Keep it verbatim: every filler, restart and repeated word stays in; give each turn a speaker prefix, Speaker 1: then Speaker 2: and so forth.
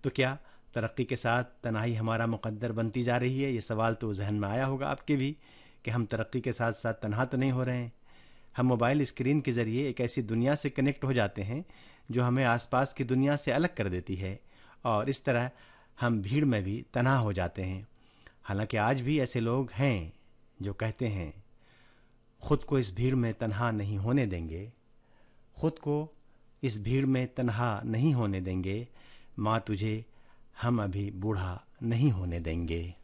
Speaker 1: तो क्या तरक्की के साथ तन्हाई हमारा मुकद्दर बनती जा रही है? ये सवाल तो जहन में आया होगा आपके भी कि हम तरक्की के साथ साथ तन्हा तो नहीं हो रहे हैं। हम मोबाइल स्क्रीन के ज़रिए एक ऐसी दुनिया से कनेक्ट हो जाते हैं जो हमें आसपास की दुनिया से अलग कर देती है, और इस तरह हम भीड़ में भी तन्हा हो जाते हैं। हालांकि आज भी ऐसे लोग हैं जो कहते हैं, खुद को इस भीड़ में तन्हा नहीं होने देंगे, खुद को इस भीड़ में तन्हा नहीं होने देंगे, माँ तुझे हम अभी बूढ़ा नहीं होने देंगे।